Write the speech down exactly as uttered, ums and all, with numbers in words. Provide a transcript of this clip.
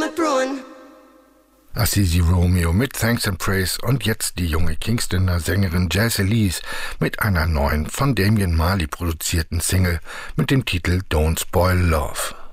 not brewing. Assisi Romeo mit Thanks and Praise und jetzt die junge Kingstoner Sängerin Jaz Elise mit einer neuen, von Damian Marley produzierten Single mit dem Titel Don't Spoil Love.